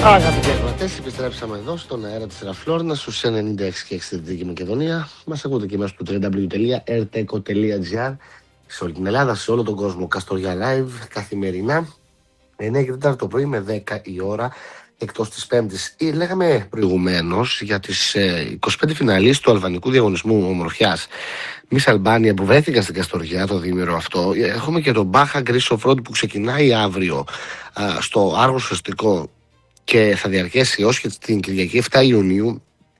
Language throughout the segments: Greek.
Αγαπητοί ακροατές, επιστρέψαμε εδώ στον αέρα της Ραφλόρνα στους 96 και 6 στη Δυτική Μακεδονία. Μας ακούτε και μέσω του www.rteco.gr σε όλη την Ελλάδα, σε όλο τον κόσμο. Καστοριά Live καθημερινά 9 και 4 το πρωί με 10 η ώρα εκτός της Πέμπτης. Λέγαμε προηγουμένως για τις 25 φιναλίστ του αλβανικού διαγωνισμού ομορφιάς Miss Albania που βρέθηκαν στην Καστοριά το διήμερο αυτό. Έχουμε και τον Baja Greece Off-Road που ξεκινάει αύριο στο Άργος Φεστικό και θα διαρκέσει ως και την Κυριακή 7 Ιουνίου.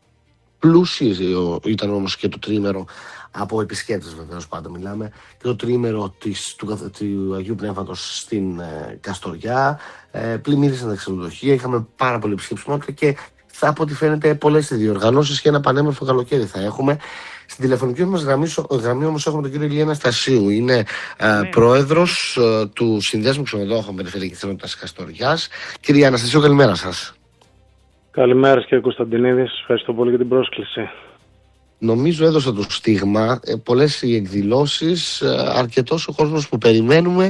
Πλούσιο ήταν όμως και το τρίμερο από επισκέπτες, βεβαίως πάντα μιλάμε, και το τρίμερο του Αγίου Πνεύματος στην Καστοριά. Πλημμύρισαν τα ξενοδοχεία, είχαμε πάρα πολύ επισκεψιμότητα και από ό,τι φαίνεται πολλές διοργανώσεις και ένα πανέμορφο καλοκαίρι θα έχουμε. Στην τηλεφωνική μας γραμμή όμως έχουμε τον κύριο Ηλία Αναστασίου. Είναι πρόεδρος του Συνδέσμου Ξενοδόχων Περιφερειακής Ενότητας Καστοριάς. Κύριε Αναστασίου, καλημέρα σας. Καλημέρα κύριε Κωνσταντινίδη, σας ευχαριστώ πολύ για την πρόσκληση. Νομίζω έδωσα το στίγμα, πολλές οι εκδηλώσεις, αρκετός ο κόσμος που περιμένουμε,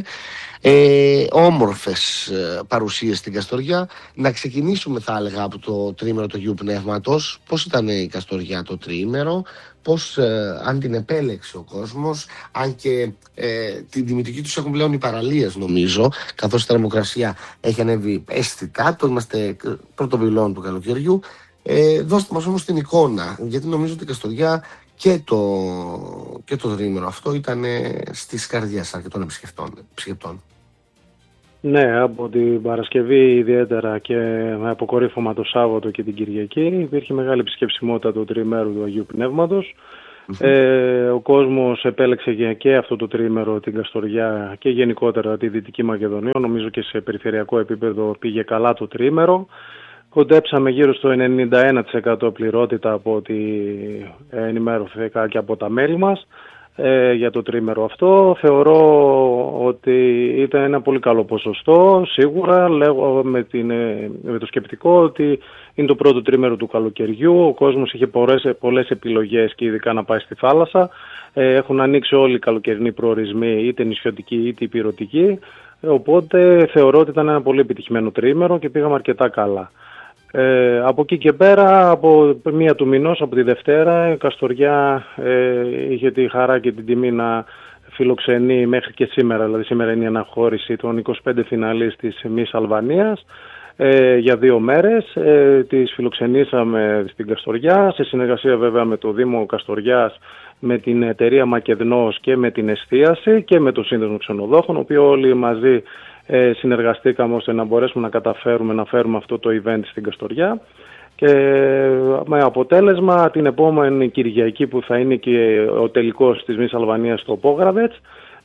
όμορφες παρουσίες στην Καστοριά. Να ξεκινήσουμε, θα έλεγα, από το τρίμερο του Αγίου Πνεύματος. Πώς ήταν η Καστοριά το τρίμερο, πώς, αν την επέλεξε ο κόσμος, αν και την τιμητική τους έχουν πλέον οι παραλίες, νομίζω, καθώς η θερμοκρασία έχει ανέβει αισθητά, το είμαστε πρώτο πυλόν του καλοκαιριού. Δώστε μας όμως την εικόνα, γιατί νομίζω ότι η Καστοριά και το τρίμερο αυτό ήταν στις καρδιές αρκετών επισκεπτών. Ναι, από την Παρασκευή ιδιαίτερα και με αποκορύφωμα το Σάββατο και την Κυριακή υπήρχε μεγάλη επισκεψιμότητα του τριημέρου του Αγίου Πνεύματος. Ο κόσμος επέλεξε και αυτό το τρίμερο την Καστοριά και γενικότερα τη Δυτική Μακεδονία. Νομίζω και σε περιφερειακό επίπεδο πήγε καλά το τρίμερο. Κοντέψαμε γύρω στο 91% πληρότητα από ό,τι ενημέρωθηκα και από τα μέλη μας για το τρίμερο αυτό. Θεωρώ ότι ήταν ένα πολύ καλό ποσοστό. Σίγουρα λέγω με το σκεπτικό ότι είναι το πρώτο τρίμερο του καλοκαιριού. Ο κόσμος είχε πολλές επιλογές και ειδικά να πάει στη θάλασσα. Έχουν ανοίξει όλοι οι καλοκαιρινοί προορισμοί, είτε νησιωτικοί είτε υπηρωτικοί. Οπότε θεωρώ ότι ήταν ένα πολύ επιτυχημένο τρίμερο και πήγαμε αρκετά καλά. Από εκεί και πέρα, από μία του μηνός, από τη Δευτέρα, η Καστοριά είχε τη χαρά και την τιμή να φιλοξενεί μέχρι και σήμερα, δηλαδή σήμερα είναι η αναχώρηση των 25 φιναλίστ της Miss Αλβανίας για 2 μέρες. Τις φιλοξενήσαμε στην Καστοριά, σε συνεργασία βέβαια με το Δήμο Καστοριάς, με την εταιρεία Μακεδνός και με την Εστίαση και με το Σύνδεσμο Ξενοδόχων, οποίοι όλοι μαζί συνεργαστήκαμε ώστε να μπορέσουμε να καταφέρουμε να φέρουμε αυτό το event στην Καστοριά και με αποτέλεσμα την επόμενη Κυριακή που θα είναι και ο τελικός της Miss Αλβανίας στο Πόγραβετς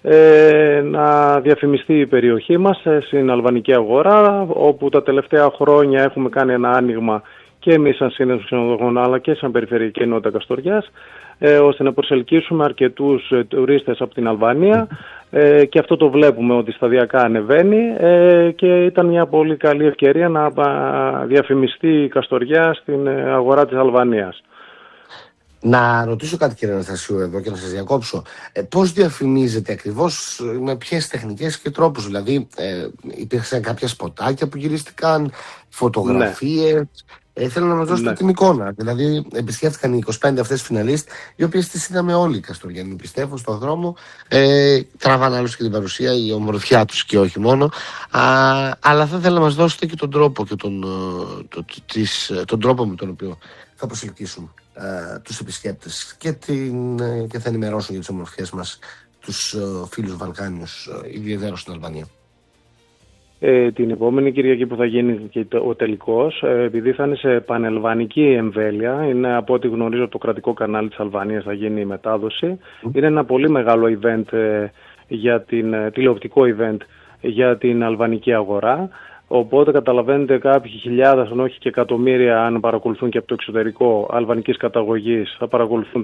να διαφημιστεί η περιοχή μας στην αλβανική αγορά, όπου τα τελευταία χρόνια έχουμε κάνει ένα άνοιγμα και εμείς σαν Σύνδεσμο Ξενοδόχων αλλά και σαν Περιφερειακή Ενότητα Καστοριάς ώστε να προσελκύσουμε αρκετούς τουρίστες από την Αλβανία και αυτό το βλέπουμε ότι σταδιακά ανεβαίνει και ήταν μια πολύ καλή ευκαιρία να διαφημιστεί η Καστοριά στην αγορά της Αλβανίας. Να ρωτήσω κάτι, κύριε Αναστασίου, εδώ και να σας διακόψω. Πώς διαφημίζετε ακριβώς, με ποιες τεχνικές και τρόπους? Δηλαδή, υπήρξαν κάποια σποτάκια που γυρίστηκαν, φωτογραφίες? Ναι. Θέλω να μας δώσετε την εικόνα. Δηλαδή, επισκέφθηκαν οι 25 αυτές φιναλίστ, οι οποίες τις είδαμε όλοι οι Καστοριανοί, πιστεύω, στον δρόμο. Τραβάνε άλλως και την παρουσία, η ομορφιά τους και όχι μόνο. Αλλά θα ήθελα να μας δώσετε και τον τρόπο και τον τρόπο με τον οποίο θα προσελκύσουν τους επισκέπτες και θα ενημερώσουν για τις ομορφιές μας τους φίλους Βαλκάνιους, ιδιαίτερα στην Αλβανία. Την επόμενη Κυριακή που θα γίνει και ο τελικός, επειδή θα είναι σε πανελβανική εμβέλεια, είναι από ό,τι γνωρίζω το κρατικό κανάλι της Αλβανίας θα γίνει η μετάδοση. Είναι ένα πολύ μεγάλο event, τηλεοπτικό event για την αλβανική αγορά. Οπότε καταλαβαίνετε κάποιοι χιλιάδες, αν όχι και εκατομμύρια, αν παρακολουθούν και από το εξωτερικό αλβανικής καταγωγής, θα παρακολουθούν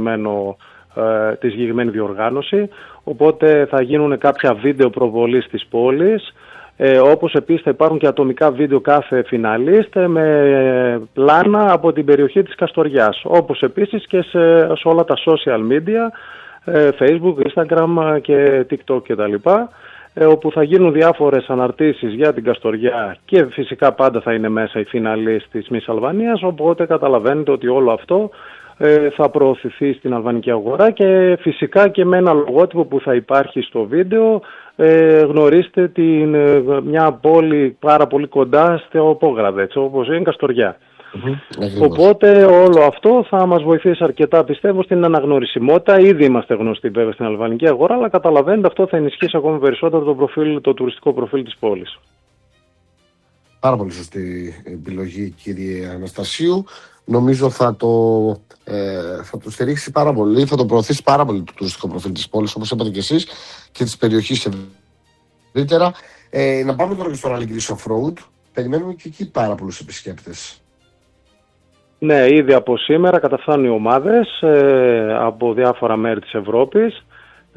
τη συγκεκριμένη διοργάνωση. Οπότε θα γίνουν κάποια βίντεο προβολής της πόλης. Όπως επίσης θα υπάρχουν και ατομικά βίντεο κάθε φιναλίστ με πλάνα από την περιοχή της Καστοριάς. Όπως επίσης και σε όλα τα social media, Facebook, Instagram και TikTok κτλ. όπου θα γίνουν διάφορες αναρτήσεις για την Καστοριά και φυσικά πάντα θα είναι μέσα οι φιναλίστ της Miss Αλβανίας, οπότε καταλαβαίνετε ότι όλο αυτό θα προωθηθεί στην αλβανική αγορά και φυσικά και με ένα λογότυπο που θα υπάρχει στο βίντεο. Γνωρίστε μια πόλη πάρα πολύ κοντά στο Πόγραδετς, όπως είναι η Καστοριά. Οπότε όλο αυτό θα μας βοηθήσει αρκετά, πιστεύω, στην αναγνωρισιμότητα. Ήδη είμαστε γνωστοί βέβαια στην αλβανική αγορά, αλλά καταλαβαίνετε αυτό θα ενισχύσει ακόμη περισσότερο το τουριστικό προφίλ της πόλης. Πάρα πολύ σωστή επιλογή, κύριε Αναστασίου. Νομίζω θα το στηρίξει πάρα πολύ, θα το προωθήσει πάρα πολύ το τουριστικό προφίλ της πόλης, όπως είπατε και εσείς, και της περιοχής ευρύτερα. Να πάμε τώρα και στο Rally Greece Offroad. Περιμένουμε και εκεί πάρα πολλούς επισκέπτες. Ναι, ήδη από σήμερα καταφθάνουν οι ομάδες από διάφορα μέρη της Ευρώπης.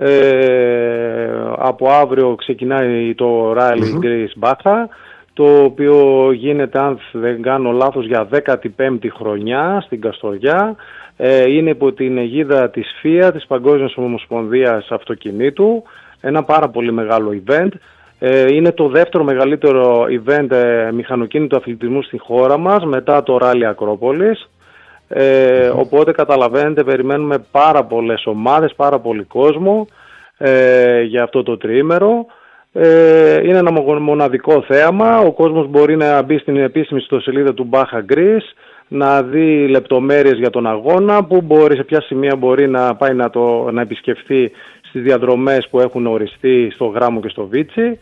Από αύριο ξεκινάει το Rally Greece Bacha, το οποίο γίνεται, αν δεν κάνω λάθος, για 15η χρονιά στην Καστοριά. Είναι υπό την αιγίδα της FIA, της Παγκόσμιας Ομοσπονδίας Αυτοκινήτου. Ένα πάρα πολύ μεγάλο event. Είναι το δεύτερο μεγαλύτερο event μηχανοκίνητου αθλητισμού στη χώρα μας, μετά το Rally Ακρόπολης. Οπότε καταλαβαίνετε, περιμένουμε πάρα πολλές ομάδες, πάρα πολύ κόσμο για αυτό το τριήμερο. Είναι ένα μοναδικό θέαμα. Ο κόσμος μπορεί να μπει στην επίσημη ιστοσελίδα του Bacha Greece, να δει λεπτομέρειες για τον αγώνα, σε ποια σημεία μπορεί να πάει να επισκεφθεί στις διαδρομές που έχουν οριστεί στο Γράμμο και στο Βίτσι.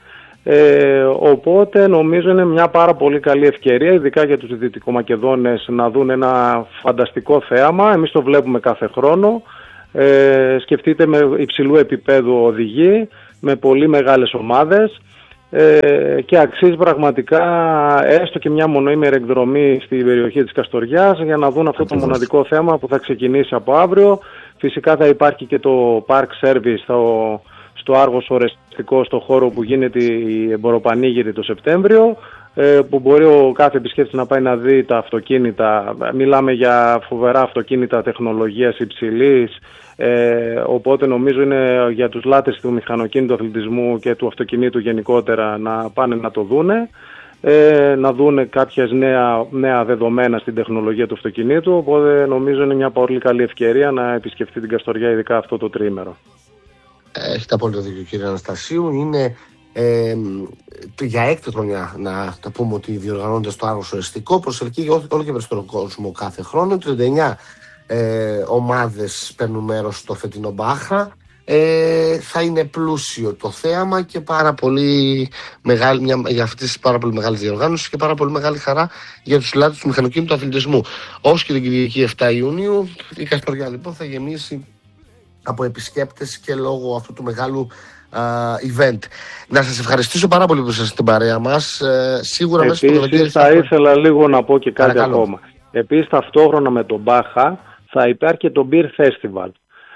Οπότε νομίζω είναι μια πάρα πολύ καλή ευκαιρία, ειδικά για τους Δυτικομακεδόνες, να δουν ένα φανταστικό θέαμα. Εμείς το βλέπουμε κάθε χρόνο. Σκεφτείτε, με υψηλού επίπεδου οδηγοί, με πολύ μεγάλες ομάδες, και αξίζει πραγματικά έστω και μια μονοήμερη εκδρομή στην περιοχή της Καστοριάς για να δουν αυτό το μοναδικό θέμα που θα ξεκινήσει από αύριο. Φυσικά θα υπάρχει και το Park Service στο Άργος Ορεστικό, στο χώρο που γίνεται η εμποροπανήγυρη το Σεπτέμβριο, που μπορεί ο κάθε επισκέπτης να πάει να δει τα αυτοκίνητα. Μιλάμε για φοβερά αυτοκίνητα τεχνολογίας υψηλής, οπότε νομίζω είναι για τους λάτρεις του μηχανοκίνητου αθλητισμού και του αυτοκινήτου γενικότερα να πάνε να το δούνε, να δούνε κάποιες νέα δεδομένα στην τεχνολογία του αυτοκινήτου, οπότε νομίζω είναι μια πολύ καλή ευκαιρία να επισκεφτεί την Καστοριά, ειδικά αυτό το τριήμερο. Έχετε απόλυτο δίκιο, κύριε Αναστασίου. Είναι για έκτη χρονιά να τα πούμε ότι διοργανώνεται στο Άργος Ορεστικό. Προσελκύει όλο και περισσότερο κόσμο κάθε χρόνο. 39 ομάδες παίρνουν μέρος στο φετινό Μπάχα. Θα είναι πλούσιο το θέαμα και πάρα πολύ μεγάλη, για αυτές τις πάρα πολύ μεγάλες διοργάνωσεις και πάρα πολύ μεγάλη χαρά για τους λάτρεις του μηχανοκίνητου αθλητισμού. Ως και την Κυριακή 7 Ιουνίου η Καστοριά λοιπόν θα γεμίσει από επισκέπτες και λόγω αυτού του μεγάλου event. Να σας ευχαριστήσω πάρα πολύ που είσαστε στην παρέα μας. Σίγουρα μέσα στο Επίσης θα ήθελα λίγο να πω και κάτι ακόμα. Επίσης ταυτόχρονα με τον Μπάχα θα υπάρχει και το Beer Festival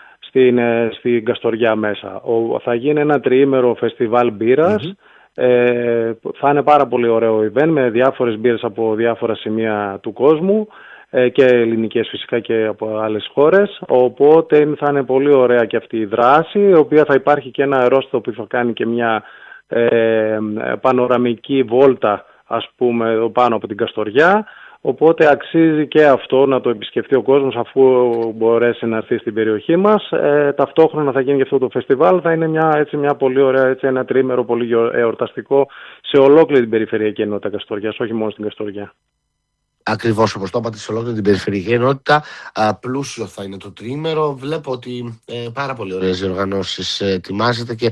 στην Καστοριά μέσα. Θα γίνει ένα τριήμερο φεστιβάλ μπύρας. Θα είναι πάρα πολύ ωραίο event με διάφορες μπύρες από διάφορα σημεία του κόσμου, και ελληνικές φυσικά και από άλλες χώρες, οπότε θα είναι πολύ ωραία και αυτή η δράση, η οποία θα υπάρχει και ένα αερόστατο που θα κάνει και μια πανοραμική βόλτα, ας πούμε, πάνω από την Καστοριά, οπότε αξίζει και αυτό να το επισκεφτεί ο κόσμος αφού μπορέσει να έρθει στην περιοχή μας. Ταυτόχρονα θα γίνει και αυτό το φεστιβάλ, θα είναι μια πολύ ωραία, ένα τριήμερο πολύ εορταστικό σε ολόκληρη την περιφερειακή ενότητα Καστοριάς, όχι μόνο στην Καστοριά. Ακριβώς όπως το είπατε, σε ολόκληρη την περιφερειακή ενότητα. Πλούσιο θα είναι το τριήμερο. Βλέπω ότι πάρα πολύ ωραίες διοργανώσεις ετοιμάζεται και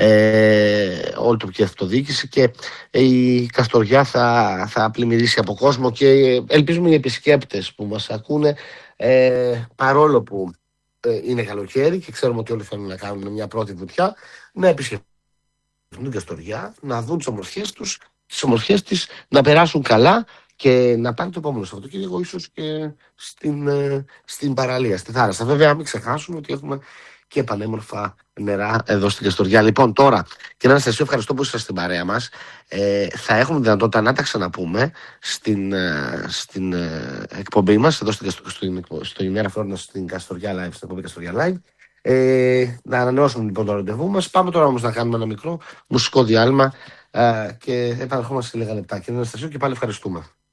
όλη η τοπική αυτοδιοίκηση και η Καστοριά θα πλημμυρίσει από κόσμο και ελπίζουμε οι επισκέπτες που μας ακούνε, παρόλο που είναι καλοκαίρι και ξέρουμε ότι όλοι θέλουν να κάνουν μια πρώτη βουτιά, να επισκεφτούν την Καστοριά, να δουν τις ομορφιές της, να περάσουν καλά και να πάνε το επόμενο Σαββατοκύριακο ίσως και στην παραλία, στη θάλασσα. Βέβαια, μην ξεχάσουμε ότι έχουμε και πανέμορφα νερά εδώ στην Καστοριά. Λοιπόν, τώρα, κύριε Αναστασίου, ευχαριστώ που είσαστε στην παρέα μας. Θα έχουμε δυνατότητα να τα ξαναπούμε στην εκπομπή μας, εδώ στην ημέρα φρόντας στην Καστοριά Live, στην εκπομπή Καστοριά Live. Να ανανεώσουμε λοιπόν το ραντεβού μας. Πάμε τώρα όμως να κάνουμε ένα μικρό μουσικό διάλειμμα και επαναρχόμαστε σε λίγα λεπτά. Κύριε Αναστασίου, και πάλι ευχαριστούμε.